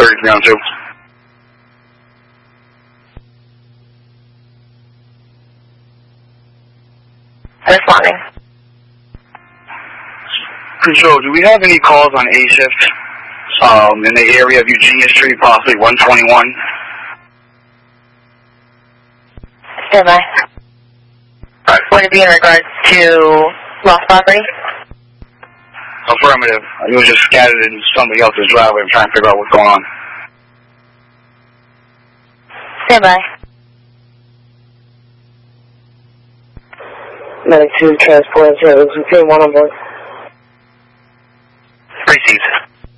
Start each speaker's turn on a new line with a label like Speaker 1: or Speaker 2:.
Speaker 1: 33 on 2.
Speaker 2: Responding.
Speaker 1: Control, do we have any calls on A shift in the area of Eugenia Street, possibly 121?
Speaker 2: Stand by. Would it be in regards to lost property?
Speaker 1: Affirmative. It was just scattered in somebody else's driveway. I'm trying to figure out what's going on.
Speaker 2: Stand by.
Speaker 3: Medic 2, transport, 1 on board.